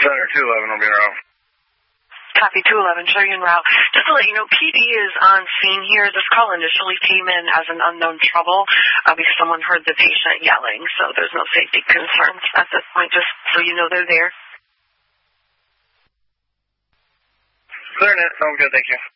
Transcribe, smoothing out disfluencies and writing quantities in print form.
Center 211 will be around. Copy 211, show you en route. Just to let you know, PD is on scene here. This call initially came in as an unknown trouble because someone heard the patient yelling, so there's no safety concerns at this point, just so you know they're there. Clear net, sounds good, thank you.